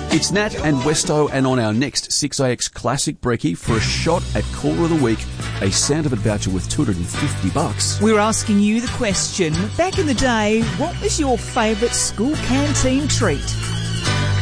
It's Nat and Westo, and on our next 6AX Classic Brekkie, for a shot at Caller of the Week, a Sandovid voucher worth $250. We're asking you the question, back in the day, what was your favourite school canteen treat?